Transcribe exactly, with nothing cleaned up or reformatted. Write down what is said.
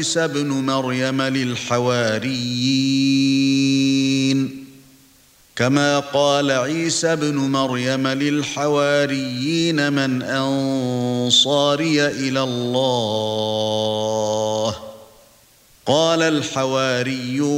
عيسى ابن مريم للحواريين كما قال عيسى ابن مريم للحواريين من أنصاري إلى الله قال الحواريون